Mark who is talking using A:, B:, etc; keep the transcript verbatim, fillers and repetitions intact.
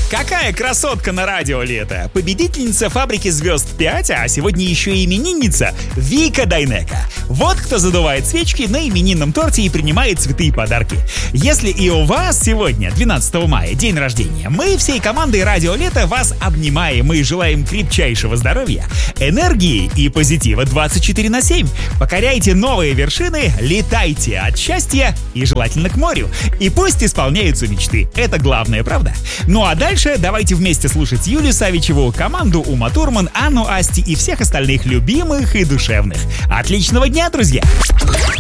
A: Какая красотка на радио лето! Победительница фабрики звезд пять, а сегодня еще и именинница Вика Дайнеко. Вот кто задувает свечки на именинном торте и принимает цветы и подарки. Если и у вас сегодня, двенадцатого мая, день рождения, мы всей командой радио лето вас обнимаем и желаем крепчайшего здоровья, энергии и позитива двадцать четыре на семь. Покоряйте новые вершины, летайте от счастья и желательно к морю. И пусть исполняются мечты. Это главное, правда? Ну а дальше давайте вместе слушать Юлию Савичеву, команду Ума Турман, Анну Асти и всех остальных любимых и душевных. Отличного дня, друзья!